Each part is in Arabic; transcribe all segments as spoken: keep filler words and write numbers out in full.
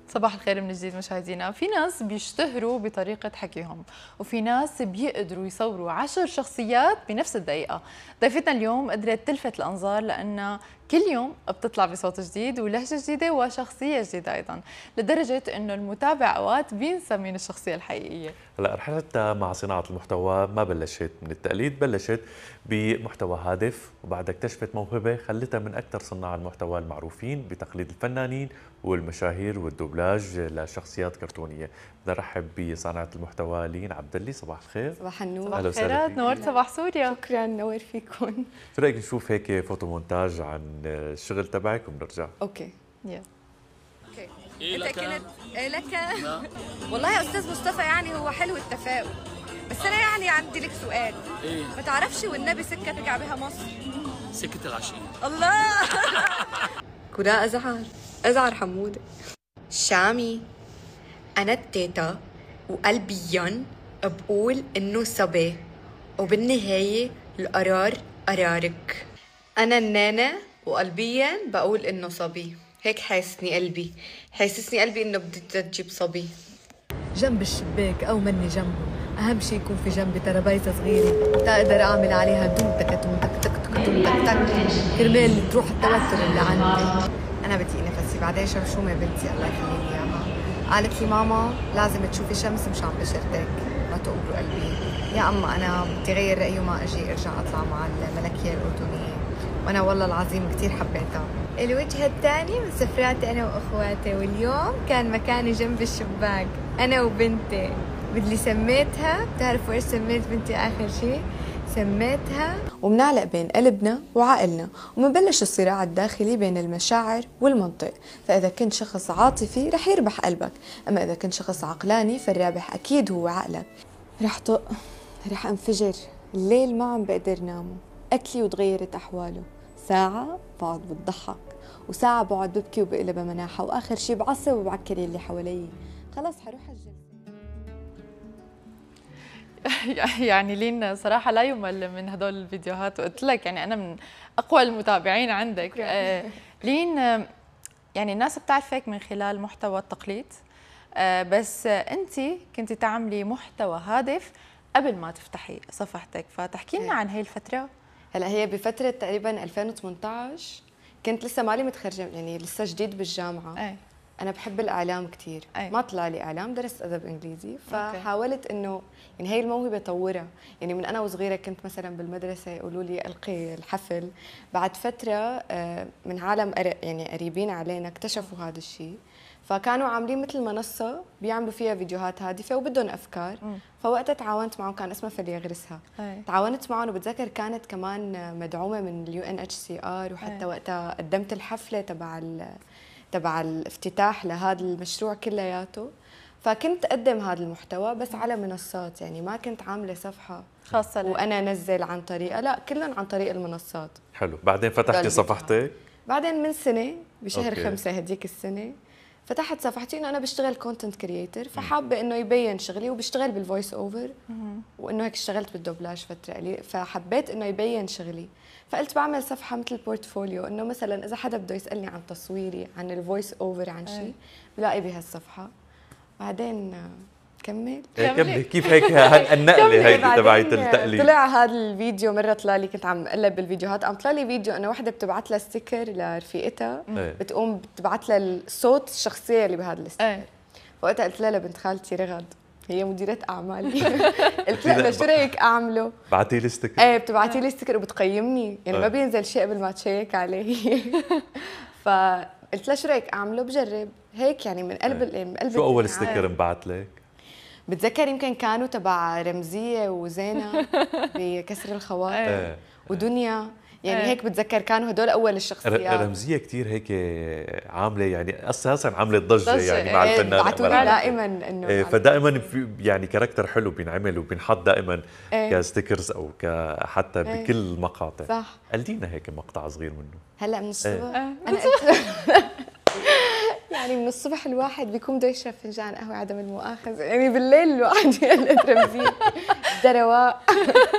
صباح الخير من جديد مشاهدينا. في ناس بيشتهروا بطريقة حكيهم، وفي ناس بيقدروا يصوروا عشر شخصيات بنفس الدقيقة. ضيفتنا اليوم قدرت تلفت الأنظار لأنها كل يوم بتطلع بصوت جديد ولهجة جديدة وشخصية جديدة أيضا، لدرجة أنه المتابع أوقات بينسى مين الشخصية الحقيقية. هلا رحلتها مع صناعة المحتوى ما بلشت من التقليد، بلشت بمحتوى هادف، وبعدها اكتشفت موهبة خلتها من أكثر صناع المحتوى المعروفين بتقليد الفنانين والمشاهير والدوبلاج لشخصيات كرتونية. بدي أرحب بصانعة المحتوى لين عبد اللي. صباح الخير. صباح النور. صباح الخيرات، نورت صباح سوريا. شكرا، نور فيكم. شو رأيك نشوف هيك فوتو مونتاج عن الشغل تبعك وبنرجع؟ اوكي. يلا. اوكي. إيه انت لك؟ كنت إيه لك؟ نعم. والله يا استاذ مصطفى، يعني هو حلو التفاؤل، بس انا يعني عندي لك سؤال. ايه؟ ما تعرفش والنبي سكه ترجع بها مصر؟ سكة العشية. الله. كولا ازعر ازعر حموده. شامي، انا التيتا وقلبيا بقول انه صبي، وبالنهايه القرار قرارك. انا النانا وقلبيا بقول انه صبي. هيك حاسسني قلبي، حاسسني قلبي انه بدها تجيب صبي. جنب الشباك او مني جنبه، اهم شيء يكون في جنبي ترابيزه صغيره تقدر اعمل عليها دوم تك توم تك تك تك توم تك تك كرمال تروح التوتر اللي عندي. انا بدي نفسي بعدين شمشومه بنتي الله يخليني اياها قالت لي ماما لازم تشوفي شمس مشان بشرتك ما تقبروا قلبي. يا اما انا بدي غير رايي وما اجي ارجع اطلع مع الملكيه الاردنيه، وانا والله العظيم كثير حبيتها. الوجه الثاني من سفراتي انا واخواتي، واليوم كان مكاني جنب الشباك انا وبنتي. بدي سميتها، بتعرفوا ايش سميت بنتي اخر شيء؟ سميتها وبنعلق بين قلبنا وعقلنا، ومنبلش الصراع الداخلي بين المشاعر والمنطق. فاذا كنت شخص عاطفي رح يربح قلبك، اما اذا كنت شخص عقلاني فالرابح اكيد هو عقلك. رح طق، رح انفجر، الليل ما عم بقدر نامه، اكلي وتغيرت احواله، ساعه بقعد بتضحك وساعه بقعد ببكي وبقلبها مناحه، واخر شي بعصب وبعكر اللي حوالي. خلص حروح الجلسه. يعني لين صراحة لا يمل من هدول الفيديوهات، وقلت لك يعني أنا من أقوى المتابعين عندك. آه لين آه يعني الناس بتعرفك من خلال محتوى التقليد، آه بس آه أنت كنت تعملي محتوى هادف قبل ما تفتحي صفحتك، فتحكي لنا عن هي الفترة. هلا هي بفترة تقريبا ألفين وثمانية عشر كنت لسه مالي متخرجة، يعني لسه جديد بالجامعة. أي. أنا بحب الإعلام كثير، ما طلع لي إعلام، درست أدب إنجليزي، فحاولت إنه يعني هي الموهبة طورها. يعني من أنا وصغيرة كنت مثلا بالمدرسة يقولوا لي ألقي الحفل. بعد فترة من عالم يعني قريبين علينا اكتشفوا هذا الشيء، فكانوا عاملين مثل منصة بيعملوا فيها فيديوهات هادفة وبدهم أفكار. م. فوقتها تعاونت معهم، كان اسمها فليغرسها. أي. تعاونت معهم، وبتذكر كانت كمان مدعومة من اليو ان اتش سي ار، وحتى أي. وقتها قدمت الحفلة تبع تبع الافتتاح لهذا المشروع كلياته. فكنت أقدم هذا المحتوى بس على منصات، يعني ما كنت عاملة صفحة خاصة لك وأنا نزل عن طريقة، لا كلهم عن طريق المنصات. حلو. بعدين فتحتي صفحتك؟ بعدين من سنة بشهر أوكي. خمسة هديك السنة فتحت صفحتي انه انا بشتغل كونتنت كرييتر، فحابه انه يبين شغلي، وبشتغل بالفويس اوفر، وانه هيك اشتغلت بالدوبلاج فتره قليله، فحبيت انه يبين شغلي. فقلت بعمل صفحه مثل بورتفوليو، انه مثلا اذا حدا بده يسالني عن تصويري، عن الفويس اوفر، عن شيء، بلاقي بهالصفحه. بعدين كمل كملي كيف هيك النقله هيدي تبعت التقليد. طلع هذا الفيديو مره، طلع لي كنت عم اقلب بالفيديوهات، قام طلع لي فيديو انه وحده بتبعت لها ستيكر لرفيقتها، بتقوم بتبعت لها الصوت الشخصيه اللي بهذا الستيكر. فوقتها قلت لها بنت خالتي رغد، هي مديرة أعمالي، قلت لها شو رأيك أعمله؟ بعتي لي ستيكر. ايه بتبعتي لي ستيكر وبتقيمني، يعني ما بينزل شيء قبل ما تشيك عليه. فقلت لها شو رأيك أعمله؟ بجرب هيك يعني من قلب من قلب. شو أول ستيكر انبعت لك؟ بتذكر يمكن كانوا تبع رمزية وزينة بكسر الخواطر ودنيا، يعني هيك بتذكر كانوا هدول اول الشخصيات. رمزيه كثير هيك عامله، يعني اساسا عامله ضجه يعني مع الفنان. بعثوا لي دائما انه فدائما يعني كاركتر حلو بينعمل وبينحط دائما كستيكرز او حتى بكل المقاطع. صح. قلدينا هيك مقطع صغير منه هلا من الصبح. انا قلت يعني من الصبح الواحد بيكون بده يشرب فنجان قهوه عدم المؤاخذه، يعني بالليل الواحد يقلد رمزيه درواء.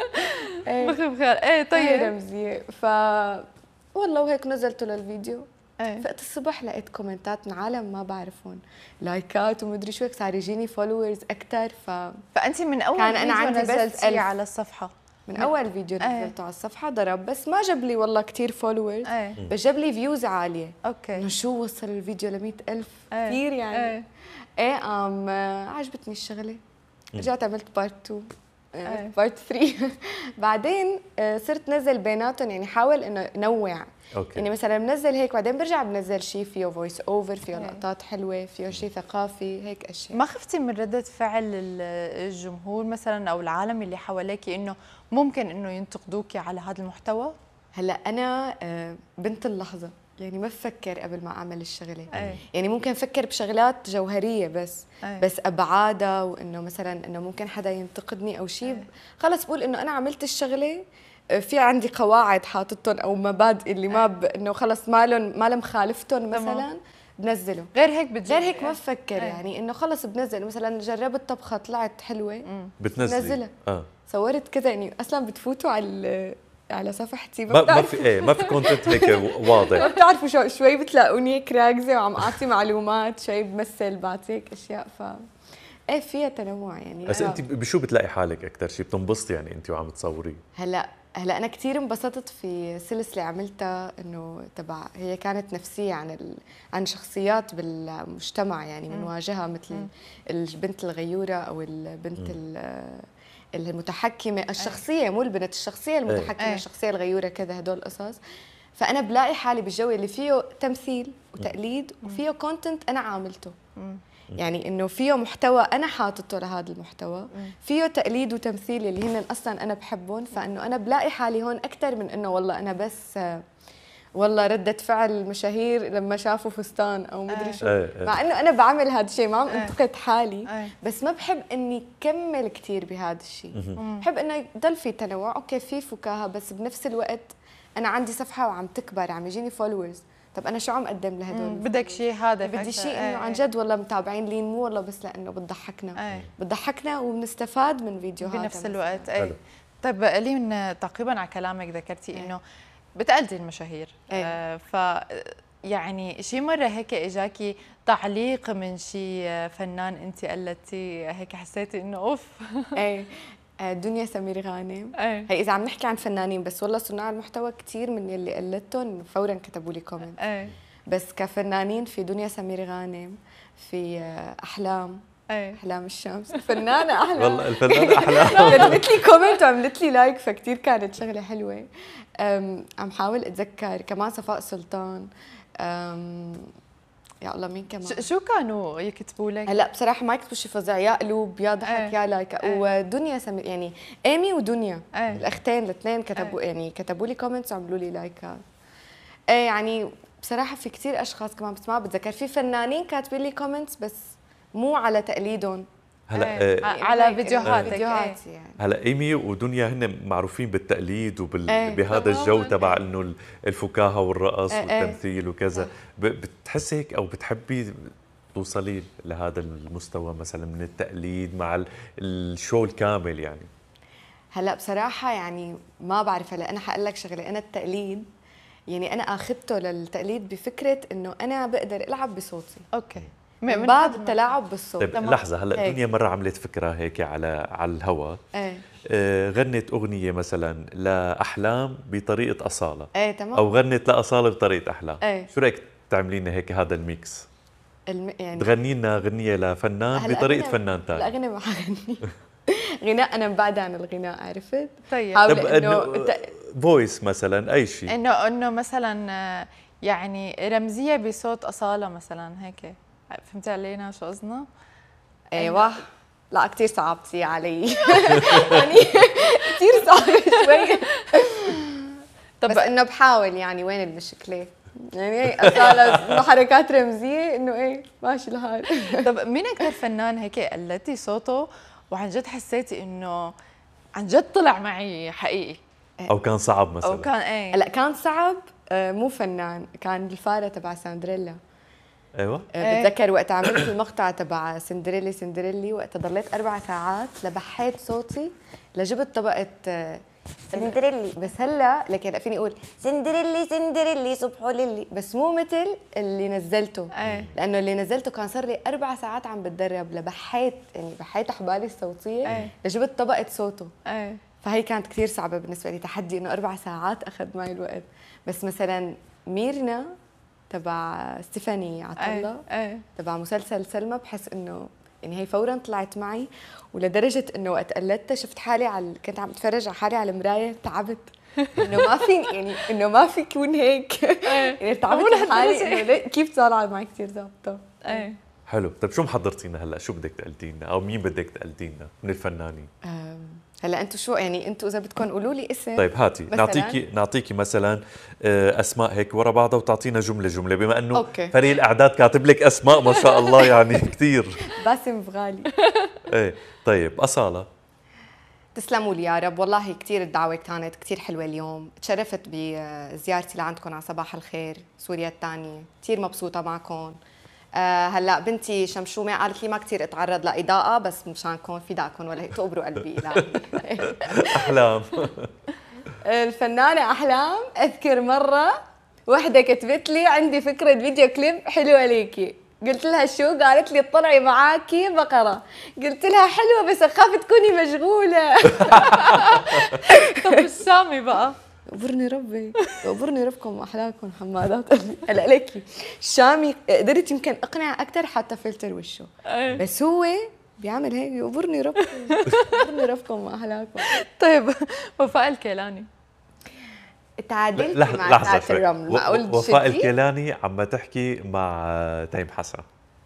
بخير بخير. ايه طيب رمزيه. ف والله وهيك نزلته للفيديو، أي. فقت الصبح لقيت كومنتات من عالم ما بعرفهم، لايكات ومدري شو هيك، صار يجيني فولورز اكثر. ف فانت من اول كان أنا فيديو عندي بس نزلتيه على الصفحه، من اول فيديو نزلته على الصفحه ضرب، بس ما جاب لي والله كثير فولورز، بس جاب لي فيوز عاليه. اوكي انه شو وصل الفيديو ل مئة ألف، كثير يعني. أي. ايه ام عجبتني الشغله، رجعت عملت بارت اثنين بارت ثلاثة. بعدين صرت نزل بيناتهم، يعني حاول انه نوع. أوكي. يعني مثلا بنزل هيك بعدين برجع بنزل شيء فيه فويس اوفر، فيه لقطات حلوه، فيه شيء ثقافي، هيك اشياء. ما خفتي من ردة فعل الجمهور مثلا او العالم اللي حواليك انه ممكن انه ينتقدوكي على هذا المحتوى؟ هلا انا بنت اللحظه، يعني ما بفكر قبل ما اعمل الشغله. أي. يعني ممكن افكر بشغلات جوهريه بس أي. بس ابعادها، وانه مثلا انه ممكن حدا ينتقدني او شيء، خلص بقول انه انا عملت الشغله، في عندي قواعد حاططهم او مبادئ اللي ما ب... انه خلص ما لهم ما لهم مخالفتهم مثلا بنزله. غير هيك بتجي غير هيك ما بفكر. يعني انه خلص بنزل، مثلا جربت طبخه طلعت حلوه بتنزلي بنزلها. اه صورت كذا، يعني اصلا بتفوتوا على على صفحتي ما, ما في ايه ما في كونتنت هيك واضح. ما بتعرفوا شو، شوي بتلاقوني هيك راكزه وعم اعطي معلومات، شوي بمثل بعطي هيك اشياء. ف ايه فيها تنوع يعني. بس انت بشو بتلاقي حالك اكثر شيء بتنبسطي يعني انت وعم تصوري؟ هلا هلا انا كثير انبسطت في سلسله عملتها، انه تبع هي كانت نفسيه عن ال... عن شخصيات بالمجتمع، يعني بنواجهها مثل م. البنت الغيوره او البنت المتحكمه، الشخصيه مو البنت، الشخصيه المتحكمه، الشخصيه الغيوره كذا، هدول القصص. فانا بلاقي حالي بالجو اللي فيه تمثيل وتقليد وفيه كونتنت انا عاملته. يعني انه فيه محتوى انا حاطته لهذا المحتوى، فيه تقليد وتمثيل اللي هن اصلا انا بحبهم. فانه انا بلاقي حالي هون اكثر من انه والله انا بس والله ردة فعل المشاهير لما شافوا فستان او مدري شو. مع انه انا بعمل هذا الشيء، ما عم انتقد حالي، بس ما بحب اني كمل كثير بهذا الشيء. بحب انه يضل في تنوع، اوكي في فكاهه، بس بنفس الوقت انا عندي صفحه وعم تكبر، عم يجيني فولورز. طب انا شو عم اقدم لهدول؟ بدك شيء هذا، بدي شيء انه عن جد والله متابعين لين، مو والله بس لانه بتضحكنا. أي. بتضحكنا وبنستفاد من فيديوهات بنفس الوقت. اي. طيب لين تقريبا على كلامك ذكرتي انه بتقلدي المشاهير. آه ف يعني شي مره هيك اجاكي تعليق من شي فنان انت قلدتي هيك حسيتي انه اوف؟ ايه دنيا سمير غانم. أي. هي اذا عم نحكي عن فنانين بس، والله صناع المحتوى كثير من اللي قلدتهم فورا كتبوا لي كومنت. أي. بس كفنانين في دنيا سمير غانم، في احلام. أي. احلام الشمس الفنانه احلام، والله الفنانه احلام كتبت لي كومنت وعملت لي لايك، فكتير كانت شغله حلوه. عم حاول اتذكر كمان صفاء سلطان. يا الله مين كمان؟ شو كانوا يكتبوا لك؟ هلا بصراحه ما يكتبوا شيء فظيع، يا قلوب يا ضحك يا لايك. ودنيا سمير يعني ايمي ودنيا أي. الاختين الاثنين كتبوا أي. يعني كتبوا لي كومنتس وعملوا لي لايكات. ايه يعني بصراحه في كثير اشخاص كمان، بس ما بتذكر. في فنانين كاتبين لي كومنتس بس مو على تقليدهم، هلا آه على فيديوهاتك. فيديوهات يعني. هلا ايمي ودنيا هن معروفين بالتقليد وبهذا الجو تبع انه الفكاهه والرقص أي. والتمثيل وكذا. بتحسي هيك او بتحبي توصلي لهذا المستوى مثلا من التقليد مع الشو الكامل يعني؟ هلا بصراحه يعني ما بعرف. هلا انا حقول لك شغله، انا التقليد يعني انا اخذته للتقليد بفكره انه انا بقدر العب بصوتي. اوكي، من باب التلاعب بالصوت. طيب لحظه، هلا دنيا مره عملت فكره هيك على على الهواء. ايه. آه غنت اغنيه مثلا لاحلام بطريقه اصاله. ايه تمام. او غنت لاصاله بطريقه احلام. ايه. شو رايك تعملي لنا هيك هذا الميكس؟ الم... يعني تغني لنا غنيه لفنان بطريقه فنان ثاني. لا غنى ما حغني. غناء انا مبعده عن الغناء، عرفت؟ طيب حاول انه فويس مثلا اي شيء، انه انه مثلا يعني رمزيه بصوت اصاله مثلا هيك. فهمتي علينا شو قصدنا؟ ايوه. لا كثير صعبتي علي. يعني كثير صعبه شوي. طب بس انه بحاول، يعني وين المشكله؟ يعني اصاله انه حركات رمزيه، انه ايه ماشي الحال. طب مين اكثر فنان هيك قلدتي صوته وعن جد حسيتي انه عن جد طلع معي حقيقي؟ او كان صعب مثلا؟ او كان ايه؟ هلا كان صعب. مو فنان، كان الفاره تبع سندريلا. ايوه بتذكر وقت عملت المقطع تبع سندريلي سندريلي، وقت ضليت اربع ساعات لبحيت صوتي لجبت طبقه سندريلي. بس هلا لك هلا فيني اقول سندريلي سندريلي صبحوا للي، بس مو مثل اللي نزلته. أي. لانه اللي نزلته كان صار لي اربع ساعات عم بتدرب لبحيت، يعني بحيت احبالي الصوتيه. أي. لجبت طبقه صوته. أي. فهي كانت كثير صعبه بالنسبه لي، تحدي انه اربع ساعات اخذ معي الوقت. بس مثلا ميرنا تبع ستيفاني عطله تبع مسلسل سلمى، بحس انه يعني هي فورا طلعت معي، ولدرجه انه وقت قلدتها شفت حالي على كنت عم اتفرج على حالي على المرايه تعبت انه ما في يعني انه ما في يكون هيك يعني تعبت حالي انه كيف طالعه معي كثير ظابطه. ايه حلو. طيب شو محضرتينا هلا؟ شو بدك تقلدي لنا او مين بدك تقلدي لنا من الفنانين؟ هلا انتم شو يعني انتم اذا بدكم قولوا لي اسم. طيب هاتي نعطيكي نعطيكي مثلا اسماء هيك ورا بعضها وتعطينا جمله جمله، بما انه أوكي. فريق الاعداد كاتب لك اسماء ما شاء الله يعني كثير. باسم بغالي. ايه طيب أصالة. تسلموا لي يا رب، والله كثير الدعوه كانت كثير حلوه اليوم، تشرفت بزيارتي لعندكم على صباح الخير سوريا الثانيه، كثير مبسوطه معكم. آه هلا بنتي شمشومه قالت لي ما كثير اتعرض لاضاءه، بس مشانكم فداكم ولا هيك تقبروا قلبي. لا احلام. الفنانه احلام، اذكر مره وحده كتبت لي عندي فكره فيديو كليب حلوه ليكي، قلت لها شو؟ قالت لي اطلعي معاكي بقره، قلت لها حلوه بس اخاف تكوني مشغوله. طب السامي بقى اقبرني ربي اقبرني ربكم واحلاكم حمادات. هلا ليكي الشامي قدرت يمكن اقنع اكثر حتى فلتر وشه، بس هو بيعمل هيك يقبرني ربكم اقبرني ربكم واحلاكم. طيب وفاء الكيلاني تعادلت مع ساعة الرمل، ما قلت وفاء الكيلاني عم تحكي مع تيم حسن.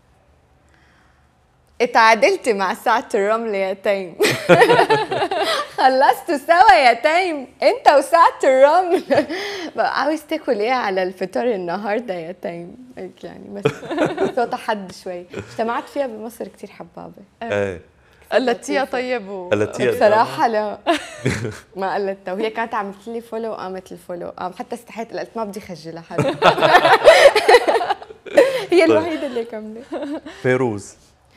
تعادلت مع ساعة الرمل يا تيم. خلصتوا سوا يا تيم انت وساعة الرمل. بقى عاوز تاكل ايه على الفطار النهارده يا تيم؟ هيك يعني بس صوتها حد شوي، اجتمعت فيها بمصر كثير حبابه. ايه قلدتيها طيب و... بصراحة لا ما قلدتها، وهي كانت عملت لي فولو وقامت الفولو، قام حتى استحيت قلت ما بدي خجلها حدا. هي الوحيدة اللي كملت. فيروز.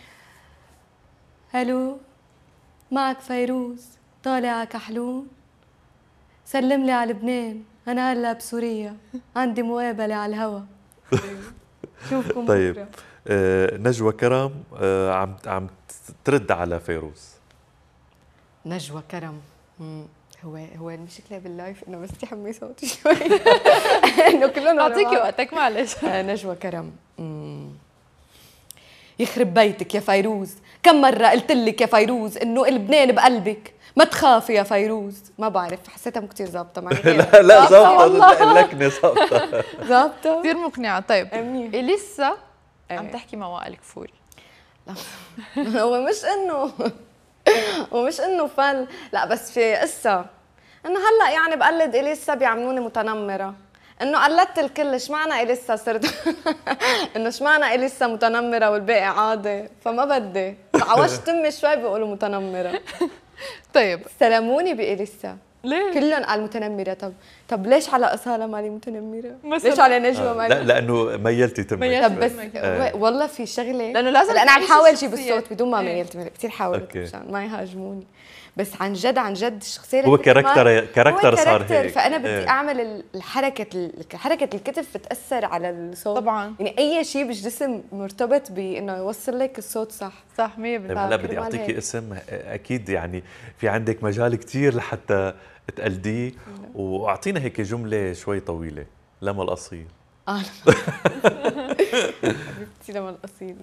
هلو معك فيروز طالعة كحلون، سلم لي على لبنان أنا هلا بسوريا عندي مقابلة على الهوا. شوفكم طيب بكرة. آه نجوى كرم آه عم عم ترد على فيروز. نجوى كرم مم. هو هو المشكله باللايف انه بس تحمي صوتي شوي. انه كلهم اعطيكي وقتك معلش. نجوى كرم مم. يخرب بيتك يا فيروز، كم مرة قلت لك يا فيروز إنه لبنان بقلبك، ما تخافي يا فيروز. ما بعرف حسيتها كثير ظابطة معي. لا لا ظابطة اللكنة ظابطة ظابطة كثير مقنعة. طيب إليسا عم تحكي مع وائل كفوري. هو مش إنه ومش إنه فن، لا بس في قصة إنه هلا يعني بقلد إليسا بيعملوني متنمرة، انه قلدت الكل، اشمعنى اليسا صرت انه اشمعنى اليسا متنمره والباقي عادي، فما بدي عوجت امي شوي بيقولوا متنمره. طيب استلموني باليسا ليه؟ كلهم قال متنمره. طب طب ليش على أصالة مالي متنمره؟ ليش على نجوى مالي؟ لا لانه ميلتي تمك. طب بس آه. والله في شغله لانه لازم انا عم حاول اجيب الصوت بدون ما ميلت، كثير حاولت مشان ما يهاجموني، بس عن جد عن جد الشخصيه هو كاركتر كاركتر صار هيك، فانا بدي ايه. اعمل الحركه حركه الكتف بتاثر على الصوت طبعا، يعني اي شيء بالجسم مرتبط بانه يوصل لك الصوت صح صح مية بالمية. لا بدي اعطيكي اسم اكيد يعني في عندك مجال كثير لحتى تقلديه، واعطينا هيك جمله شوي طويله. لما الاصيل اه حبيبتي لما الاصيل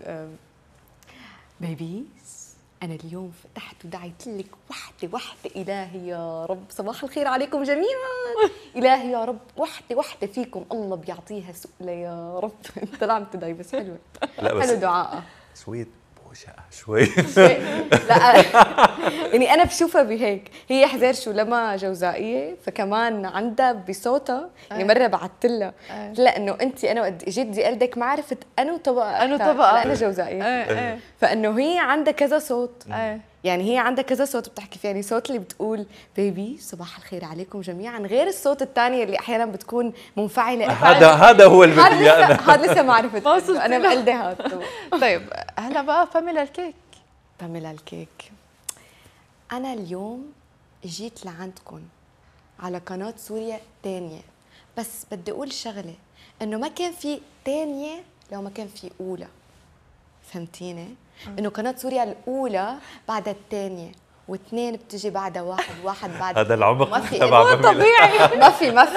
بيبيز أنا اليوم فتحت ودعيت لك وحدة وحدة، إلهي يا رب صباح الخير عليكم جميعا، إلهي يا رب وحدة وحدة فيكم الله بيعطيها سؤلة يا رب. طلع متدعي بس حلوة، لا بس حلو دعاء سويت بوشة شوي. لا يعني أنا بشوفها بهيك، هي حزير شو لما جوزائية فكمان عندها بصوتها يعني مرة بعثت لها لا إنه أنت أنا وقت جيت بدي أقلدك ما عرفت أنا طبقة أنا طبقة أنا جوزائية، فإنه هي عندها كذا صوت، يعني هي عندها كذا صوت بتحكي فيه، يعني صوت اللي بتقول بيبي صباح الخير عليكم جميعا غير الصوت الثاني اللي احيانا بتكون منفعله. هذا هذا هو اللي بدي اياه انا، هذا لسه ما عرفت انا مقلده هذا. طيب هلا بقى باميلا الكيك. باميلا الكيك انا اليوم جيت لعندكم على قناة سوريا تانية. بس بدي أقول شغلة، إنه ما كان في تانية لو ما كان في أولى. فهمتيني؟ إنه قناة سوريا الأولى بعدها الثانية، واثنين بتجي بعدها واحد، واحد بعد هذا العمق ما في تبع طبيعي. ما في ما في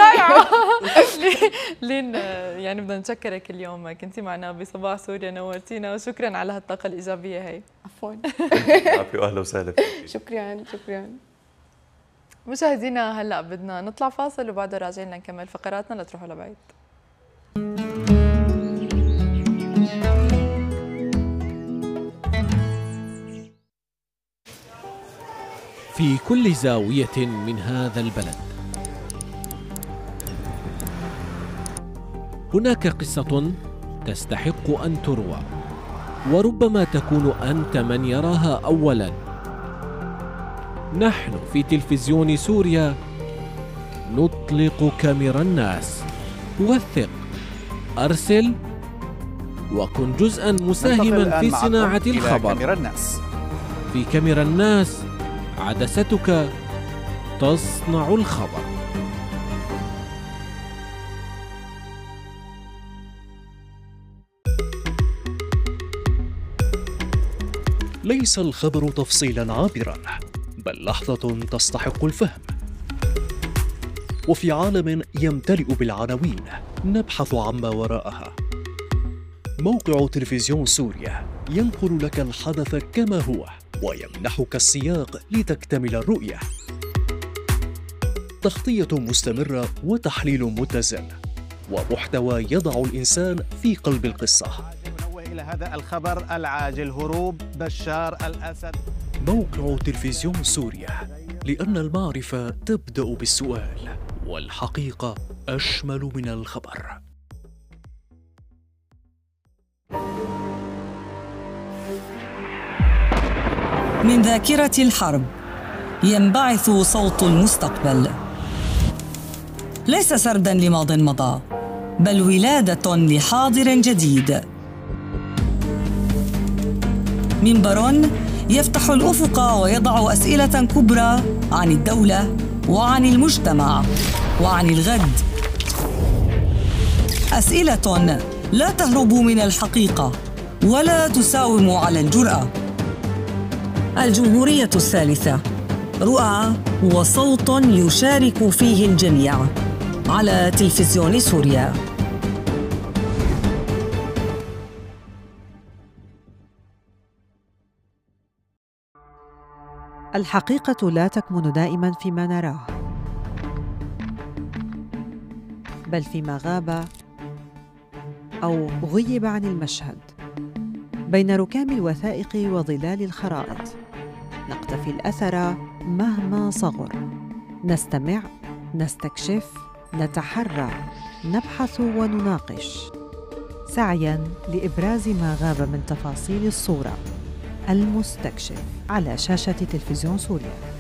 لين يعني بدنا نشكرك اليوم، كنتي معنا بصباح سوريا، نورتينا وشكرا على هالطاقة الإيجابية هي. عفوا. عافية واهلا وسهلا فيك. شكرا شكرا. مشاهدينا هلا بدنا نطلع فاصل وبعده راجعين لنكمل فقراتنا، لا تروحوا لبعيد. في كل زاوية من هذا البلد هناك قصة تستحق أن تروى، وربما تكون أنت من يراها أولاً. نحن في تلفزيون سوريا نطلق كاميرا الناس. وثق، أرسل، وكن جزءاً مساهماً في صناعة الخبر. كاميرا الناس. في كاميرا الناس عدستك تصنع الخبر. ليس الخبر تفصيلا عابرا، بل لحظة تستحق الفهم. وفي عالم يمتلئ بالعناوين نبحث عما وراءها. موقع تلفزيون سوريا ينقل لك الحدث كما هو ويمنحك السياق لتكتمل الرؤية. تغطية مستمرة وتحليل متزن ومحتوى يضع الإنسان في قلب القصة. إلى هذا الخبر العاجل: هروب بشار الأسد. موقع تلفزيون سوريا، لأن المعرفة تبدأ بالسؤال، والحقيقة أشمل من الخبر. من ذاكرة الحرب ينبعث صوت المستقبل، ليس سردا لماض مضى، بل ولادة لحاضر جديد. منبر يفتح الأفق ويضع أسئلة كبرى عن الدولة وعن المجتمع وعن الغد. أسئلة لا تهرب من الحقيقة ولا تساوم على الجرأة. الجمهورية الثالثة، رؤى وصوت يشارك فيه الجميع، على تلفزيون سوريا. الحقيقة لا تكمن دائماً فيما نراه، بل فيما غاب أو غيب عن المشهد، بين ركام الوثائق وظلال الخرائط. نقتفي الأثر مهما صغر، نستمع، نستكشف، نتحرى، نبحث ونناقش، سعياً لإبراز ما غاب من تفاصيل الصورة. المستكشف على شاشة تلفزيون سوريا.